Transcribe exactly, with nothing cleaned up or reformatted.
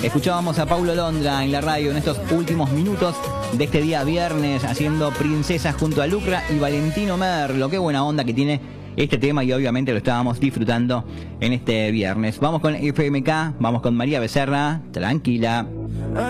Escuchábamos a Paulo Londra en la radio en estos últimos minutos de este día viernes, haciendo Princesas junto a Lucra y Valentino Merlo. Qué buena onda que tiene este tema y obviamente lo estábamos disfrutando en este viernes. Vamos con F M K, vamos con María Becerra, tranquila.